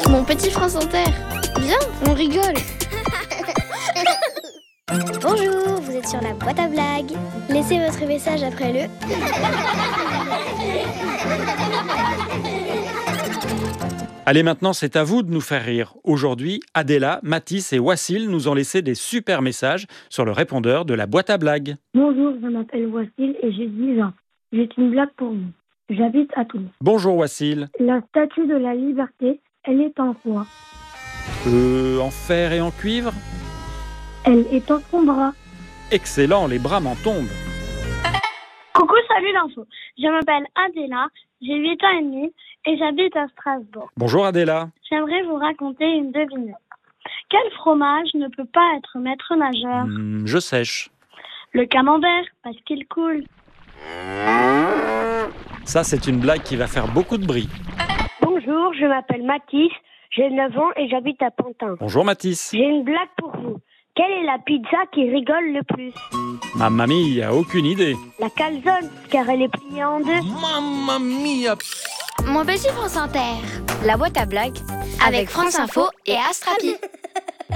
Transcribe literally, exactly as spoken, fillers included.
Mon petit France Inter. Viens, on rigole. Bonjour, vous êtes sur la boîte à blagues. Laissez votre message après le... Allez, maintenant, c'est à vous de nous faire rire. Aujourd'hui, Adela, Mathis et Wassil nous ont laissé des super messages sur le répondeur de la boîte à blagues. Bonjour, je m'appelle Wassil et j'ai dix ans. J'ai une blague pour vous. J'habite à Toulouse. Bonjour Wassil. La statue de la liberté, elle est en quoi? Euh, en fer et en cuivre? Elle est en son bras. Excellent, les bras m'en tombent. Coucou, salut l'info. Je m'appelle Adela, j'ai huit ans et demi et j'habite à Strasbourg. Bonjour Adela. J'aimerais vous raconter une devinette. Quel fromage ne peut pas être maître nageur? Mmh, je sèche. Le camembert, parce qu'il coule. Ça, c'est une blague qui va faire beaucoup de bruit. Bonjour, je m'appelle Mathis, j'ai neuf ans et j'habite à Pantin. Bonjour Mathis. J'ai une blague pour vous. Quelle est la pizza qui rigole le plus? Mamma mia, aucune idée. La calzone, car elle est pliée en deux. Mamma mia! Mon petit France Inter. La boîte à blagues Avec France Info et Astrapi.